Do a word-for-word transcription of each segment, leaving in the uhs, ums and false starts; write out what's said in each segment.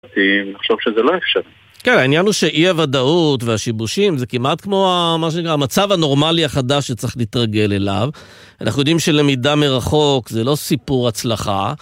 אני חושב שזה לא אפשרי. כן, העניין הוא שאי הוודאות והשיבושים זה כמעט כמו מה שנקרא, המצב הנורמלי החדש שצריך להתרגל אליו. אנחנו יודעים שלמידה מרחוק זה לא סיפור הצלחה,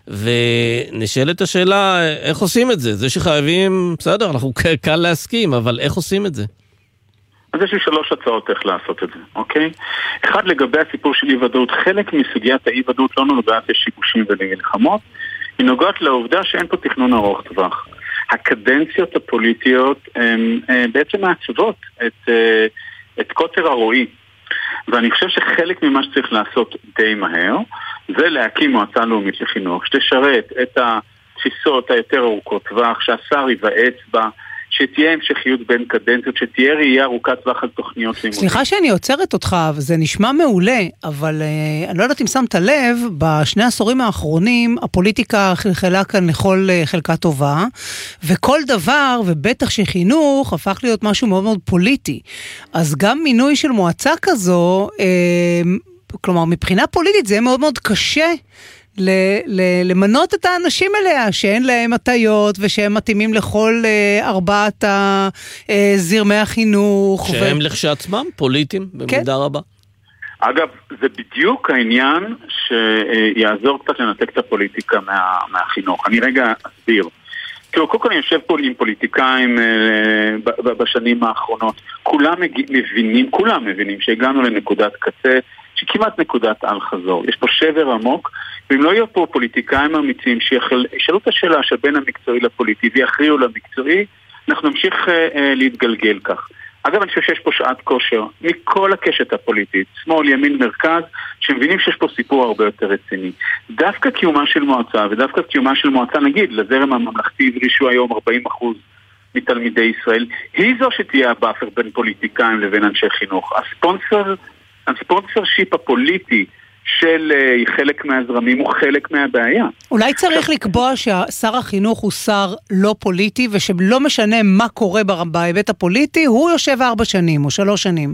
ונשאלת השאלה איך עושים את זה. זה שחייבים, בסדר, אנחנו קל להסכים, אבל איך עושים את זה? אז יש לי שלוש הצעות איך לעשות את זה, אוקיי? אחד, לגבי הסיפור של אי-ודאות, חלק מסוגיית האי-ודאות לא נוגעת לשיבושים ולמלחמות, היא נוגעת לעובדה שאין פה תכנון ארוך טווח. הקדנציות הפוליטיות הם, הם בעצם מעצבות את, את קוטר הרועי. ואני חושב שחלק ממה שצריך לעשות די מהר, זה להקים מועצה לאומית לחינוך, שתשרת את התפיסות היותר ארוכות טווח, שהשר ייוועץ בה, שתהיה המשכיות בין קדנציות, שתהיה ראייה ארוכת טווח על תוכניות לימודים. סליחה שאני עוצרת אותך, וזה נשמע מעולה, אבל uh, אני לא יודעת אם שמת לב, בשני העשורים האחרונים, הפוליטיקה חלחלה כאן לכל uh, חלקה טובה, וכל דבר, ובטח שחינוך, הפך להיות משהו מאוד מאוד פוליטי. אז גם מינוי של מועצה כזו, uh, כלומר, מבחינה פוליטית זה מאוד מאוד קשה, ל- ל- למנות את האנשים אליה, שאין להם הטיות, ושהם מתאימים לכל uh, ארבעת הזרמי החינוך. שהם ו... לכשעצמם פוליטיים, במידה כן. רבה. אגב, זה בדיוק העניין שיעזור קצת לנתק את הפוליטיקה מה, מהחינוך. אני רגע אסביר. כאילו, קודם כל אני יושב פה עם פוליטיקאים uh, בשנים האחרונות. כולם מבינים, כולם מבינים שהגענו לנקודת קצה, שכמעט נקודת על חזור. יש פה שבר עמוק, ואם לא יהיו פה פוליטיקאים אמיצים שישאלו את השאלה שבין המקצועי לפוליטי ויכריעו למקצועי, אנחנו נמשיך אה, להתגלגל כך. אגב, אני חושב שיש פה שעת כושר מכל הקשת הפוליטית, שמאל, ימין, מרכז, שמבינים שיש פה סיפור הרבה יותר רציני. דווקא קיומה של מועצה, ודווקא קיומה של מועצה, נגיד, לזרם הממלכתי ורישו היום ארבעים אחוז מתלמידי ישראל, היא זו שתהיה הבאפר בין פוליטיקאים לבין אנשי חינוך. הספונסר הספונסר שיפ הפוליטי של חלק מהזרמים הוא חלק מהבעיה. אולי צריך לקבוע ששר החינוך הוא שר לא פוליטי, ושלא משנה מה קורה בהיבט הפוליטי, הוא יושב ארבע שנים או שלוש שנים.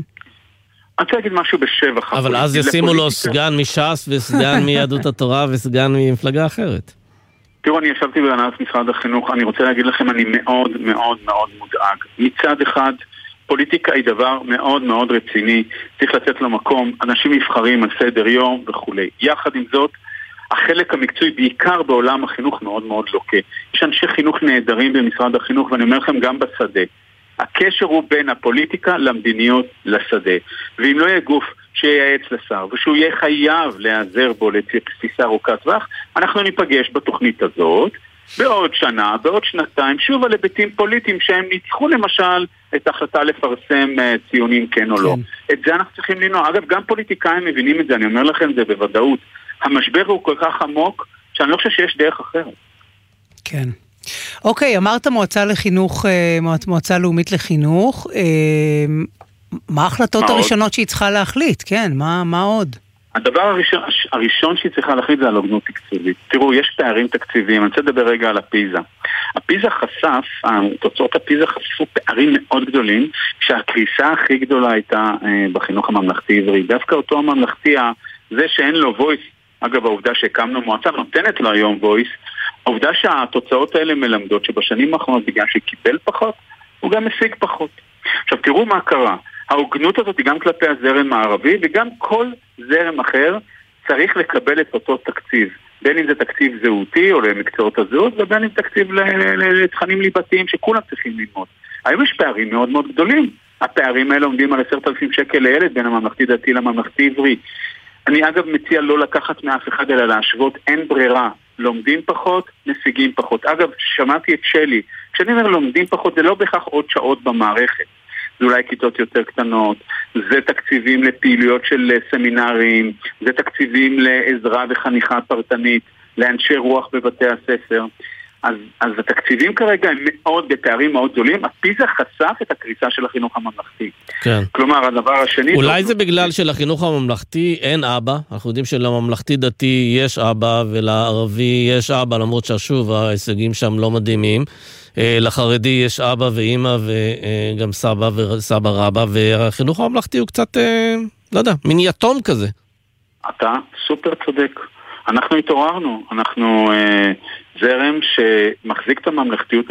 אני רוצה להגיד משהו בשבח. אבל אז ישימו לו סגן מש"ס וסגן מיהדות התורה וסגן ממפלגה אחרת. תראו, אני ישבתי בהנהלת משרד החינוך, אני רוצה להגיד לכם, אני מאוד מאוד מאוד מודאג. מצד אחד, פוליטיקה היא דבר מאוד מאוד רציני, צריך לתת לו מקום, אנשים נבחרים על סדר יום וכו'. יחד עם זאת, החלק המקצועי בעיקר בעולם החינוך מאוד מאוד לוקה. יש אנשי חינוך נהדרים במשרד החינוך, ואני אומר לכם גם בשדה. הקשר הוא בין הפוליטיקה למדיניות לשדה. ואם לא יהיה גוף שייעץ לשר, ושהוא יהיה חייב להיעזר בו לתפיסה ארוכת טווח, אנחנו ניפגש בתוכנית הזאת, בעוד שנה, בעוד שנתיים, שוב על היבטים פוליטיים שהם ניצחו למשל את ההחלטה לפרסם ציונים כן או לא. את זה אנחנו צריכים לנוע. אגב, גם פוליטיקאים מבינים את זה, אני אומר לכם זה בוודאות. המשבר הוא כל כך עמוק, שאני לא חושב שיש דרך אחרת. כן. אוקיי, אמרת מועצה לחינוך, מועצה לאומית לחינוך. מה ההחלטות הראשונות שהיא צריכה להחליט? כן, מה, מה עוד? הדבר הראשון, הראשון שהיא צריכה להחליט זה על הוגנות תקציבית. תראו, יש פערים תקציביים, אני רוצה לדבר רגע על הפיזה. הפיזה חשף, תוצאות הפיזה חשפו פערים מאוד גדולים, שהקריסה הכי גדולה הייתה בחינוך הממלכתי עברי. דווקא אותו הממלכתי, זה שאין לו וויס, אגב העובדה שהקמנו מועצה נותנת לו היום וויס, העובדה שהתוצאות האלה מלמדות שבשנים האחרונות בגלל שקיבל פחות, הוא גם משיג פחות. עכשיו תראו מה קרה. ההוגנות הזאת היא גם כלפי הזרם הערבי, וגם כל זרם אחר צריך לקבל את אותו תקציב. בין אם זה תקציב זהותי או למקצועות הזהות, ובין אם תקציב לתכנים ליבתיים שכולם צריכים ללמוד. היום יש פערים מאוד מאוד גדולים. הפערים האלה עומדים על עשרת אלפים שקל לילד בין הממלכתי דתי לממלכתי עברי. אני אגב מציע לא לקחת מאף אחד אלא להשוות, אין ברירה. לומדים פחות, משיגים פחות. אגב, שמעתי את שלי. כשאני אומר לומדים פחות, זה לא בהכרח עוד שעות במערכת. זה אולי כיתות יותר קטנות, זה תקציבים לפעילויות של סמינרים, זה תקציבים לעזרה וחניכה פרטנית, לאנשי רוח בבתי הספר. אז, אז התקציבים כרגע הם מאוד בפערים מאוד גדולים. הפיזה חשף את הקריסה של החינוך הממלכתי. כן. כלומר, הדבר השני... אולי זה בגלל שלחינוך הממלכתי אין אבא. אנחנו יודעים שלממלכתי דתי יש אבא, ולערבי יש אבא, למרות ששוב ההישגים שם לא מדהימים. לחרדי יש אבא ואמא וגם סבא וסבא רבא, והחינוך הממלכתי הוא קצת, לא יודע, מין יתום כזה. אתה סופר צודק. אנחנו התעוררנו, אנחנו אה, זרם שמחזיק את הממלכתיות